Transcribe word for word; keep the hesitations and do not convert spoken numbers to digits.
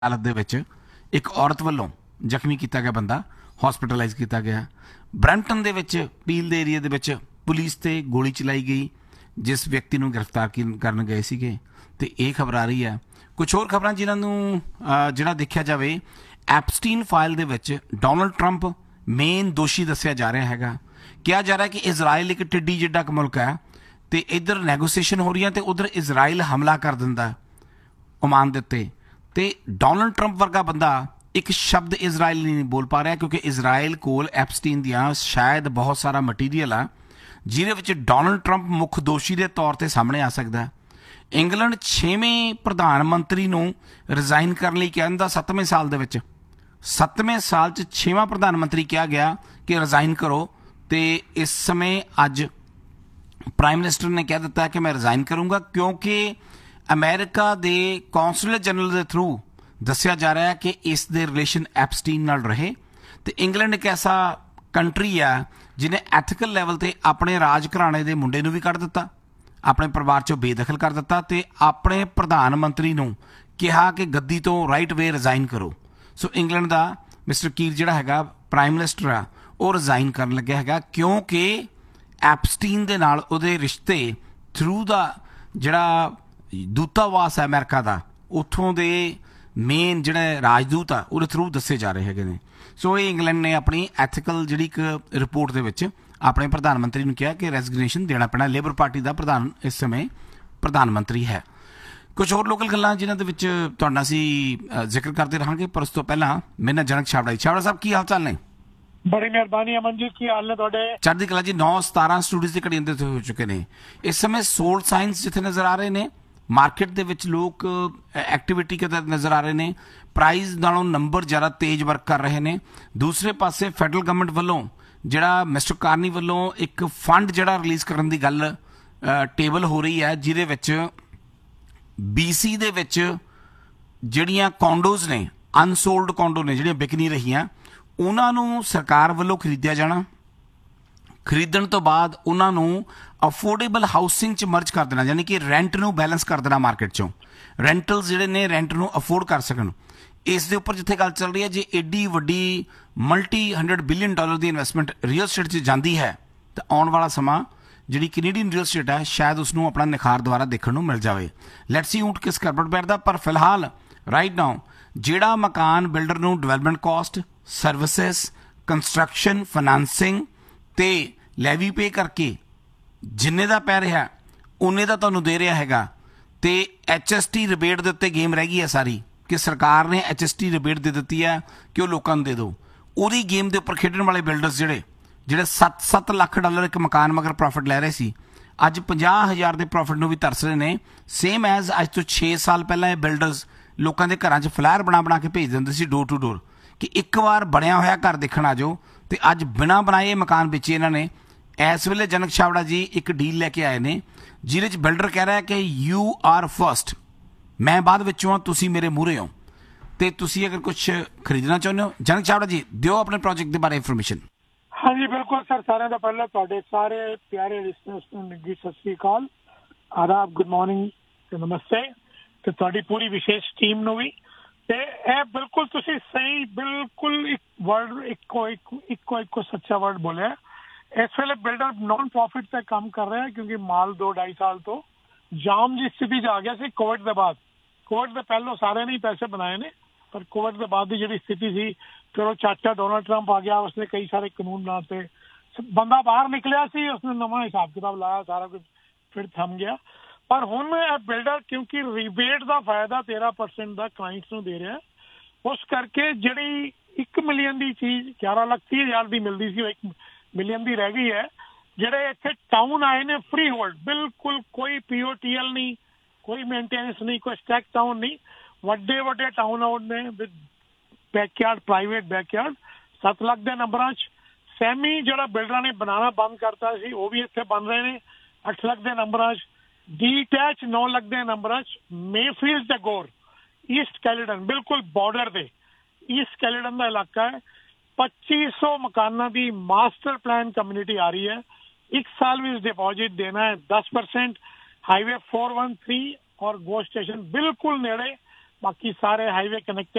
हालत दे विच एक औरत वालों जख्मी किया गया बंदा हॉस्पिटलाइज किया गया। ब्रैंपटन दे विच पील दे एरिया दे विच पुलिस ते गोली चलाई गई जिस व्यक्ति नूं गिरफ्तार करन गए सीगे ते ये खबर आ रही है। कुछ होर खबरां जिन्हां जिहड़ा देखिया जाए एप्सटीन फाइल दे विच डोनाल्ड ट्रंप मेन दोषी दस्सिया जा रहा हैगा। कहा जा रहा है कि इजराइल एक टिड्डी जिड्डा मुल्क है तो इधर नैगोसीएशन हो रही है तो उधर इजराइल हमला कर दिंदा ओमान दे उत्ते ते डोनाल्ड ट्रंप वर्गा बंदा एक शब्द इजराइल नहीं बोल पा रहा क्योंकि इजराइल कोल एप्सटीन दियां शायद बहुत सारा मटीरियल आ जिहदे विच डोनाल्ड ट्रंप मुख दोषी के तौर पर सामने आ सकता है। इंग्लैंड छेवें प्रधानमंत्री नूं रिजाइन करने लई कहंदा सत्तवें साल दे विच सत्तवें साल च छेवां प्रधानमंत्री कहा गया कि रिजाइन करो तो इस समय अज प्राइम मिनिस्टर ने कह दिता है कि मैं रिजाइन करूँगा क्योंकि अमेरिका के कौंसलर जनरल के थ्रू दस्या जा रहा है कि इस दे रिलेशन एप्सटीन नाल रहे। तो इंग्लैंड एक ऐसा कंट्री है जिन्हें एथिकल लैवल पर अपने राज घराने के मुंडे नूं भी कढ़ दिता, अपने परिवार चों बेदखल कर दिता ते अपने प्रधानमंत्री नूं कहा कि गद्दी तो राइट वे रिजाइन करो। सो इंग्लैंड का मिस्टर कीर जिहड़ा हैगा प्राइम मिनिस्टर आ वो रिजाइन करन लग्या हैगा क्योंकि एप्सटीन दे नाल उहदे रिश्ते थ्रू दा जिहड़ा दूतावास है अमेरिका का उत्थों दे मेन जिहड़े राजदूत आ उहदे थ्रू दस्से जा रहे हैगे ने। सो ये इंग्लैंड ने अपनी एथिकल जिहड़ी एक रिपोर्ट दे विच अपने प्रधानमंत्री ने कहा कि रेजिग्नेशन देना पैना। लेबर पार्टी का प्रधान इस समय प्रधानमंत्री है। कुछ होर लोकल गल्लां जिन्हां दे विच तुहाडे नाल असीं जिक्र करते रहांगे पर उस तो पहलां मेरे नाल जनक छाबड़ा जी। छाबड़ा साहब की हाल चाल ने? बड़ी मेहरबानी अमन जी, की हाल ने तुहाडे? चढ़दी कला जी। नौ सतारह स्टूडियोज की घड़ी अंदर हो चुके हैं। इस समय सोल साइंस जिथे नज़र आ रहे हैं, मार्केट दे विच लोग एक्टिविटी के नज़र आ रहे हैं, प्राइस नालों नंबर ज़्यादा तेज वर्क कर रहे हैं। दूसरे पासे फैडरल गवर्नमेंट वालों जिहड़ा मिस्टर कार्नी वालों एक फंड जिहड़ा रिलीज़ करने की गल टेबल हो रही है जिहदे विच बीसी दे विच जिहड़ियां कॉन्डोज ने अनसोल्ड कॉन्डो ने जिहड़ियां बिक नहीं रहीआं उन्हां नूं सरकार वालों खरीदिया जाना, खरीदण तो बाद उन्हां नूं अफोर्डेबल हाउसिंग च मर्ज कर देना, यानी कि रेंट नूं बैलेंस कर देना मार्केट चों, रेंटल्स जिहड़े ने रेंट नूं अफोर्ड कर सकन। इस दे उपर जिथे गल चल रही है जे एडी वड्डी मल्टी हंड्रड बिलियन डॉलर की इन्वेस्टमेंट रियल स्टेट च जाती है तो आने वाला समा जी कैनेडियन रियल स्टेट है शायद उसनों अपना निखार दोबारा देखने को मिल जाए। लैट्स सी ऊंट किस करबट बैठता। पर फिलहाल राइट नाउ जिहड़ा मकान बिल्डर नूं development cost services construction financing ते लैवी पे करके जिन्ने दा पै रहा उन्ने दा तुहानूं दे रहा हैगा ते एच एस टी रिबेट दे उत्ते गेम रह गई है सारी कि सरकार ने एच एस टी रिबेट दे दी है कि वो लोगों को दे दो। उहदी गेम के उपर खेडण वाले बिल्डर्स जिहड़े ਜਿਹੜੇ सत्त सत्त ਲੱਖ ਡਾਲਰ एक मकान मगर प्रॉफिट लै रहे सी अज ਪੰਜਾਹ हज़ार के प्रॉफिट ਨੂੰ भी तरस रहे हैं। सेम एज अज तो छे साल पहला ये बिल्डर्स लोगों के घर च फ्लायर बना बना के भेज देंगे सी डोर टू डोर कि एक बार बनया होया घर देखण आ जाओ। तो अज बिना बनाए मकान बेचे इन्होंने। इस वेले जनक छाबड़ा जी एक डील लैके आए हैं जिहदे च बिल्डर कह रहा है कि यू आर फर्स्ट, मैं बाद विचों हाँ, तुसीं मेरे मूहरे हो तो तुसीं अगर कुछ खरीदना चाहुंदे हो। जनक छाबड़ा जी दिओ अपने प्रोजेक्ट के बारे इंफॉर्मेशन। हाँ जी बिल्कुल सर, सारे तो पहले तुहाडे सारे प्यारे लिसनर्स नूं निੱਘੀ सत श्री अकाल, आदाब, गुड मॉर्निंग ते नमस्ते ते तुहाडी पूरी विशेष टीम नूं भी। ते ए बिल्कुल तुसीं सही बिल्कुल एक वर्ड इक्को इक्को इक्को इक्को सच्चा वर्ड बोलिया। इस वेले बिल्डर नॉन प्रॉफिट पे काम कर रहे हैं क्योंकि माल दो ढाई साल तो जाम जी स्थिति च आ गया सी कोविड के बाद। कोविड के पहलों सारे ने पैसे बनाए ने पर कोविड के बाद की जी स्थिति सी फिर वो चाचा डोनाल्ड ट्रंप आ गया, उसने कई सारे कानून बनाते, बंदा बाहर निकलिया सी, उसने नवा हिसाब किताब लाया, सारा कुछ फिर थम गया। पर हुण बिल्डर क्योंकि रिबेट का फायदा तेरह परसेंट का क्लाइंट्स नूं दे रहा है उस करके जिहड़ी एक मिलियन की चीज़ ग्यारह लाख तीह हज़ार की मिलती सी एक मिलियन की रह गई है। जिहड़े इत्थे टाउन आए ने फ्री होल्ड, बिल्कुल कोई पी ओ टी एल नहीं, कोई मेनटेनेंस नहीं, कोई स्टैक टाउन नहीं, वड्डे वड्डे टाउन आउट ने विद बैकयार्ड प्राइवेट बैकयार्ड सत्त लाख के नंबर सैमी जो बिल्डर ने बनाना बंद करता सी वो भी इतने बन रहे हैं अठ लाख के नंबर डीटैच नौ लाख के number Mayfield Tagore east Caledon बिल्कुल बॉर्डर पे ईस्ट कैलेडन का इलाका है। पच्चीस सौ मकाना की मास्टर प्लान कम्यूनिटी आ रही है। एक साल भी डिपॉजिट देना है दस percent. Highway four one three और गो स्टेशन बिल्कुल नेड़े ਬਾਕੀ ਸਾਰੇ ਹਾਈਵੇ ਕਨੈਕਟਡ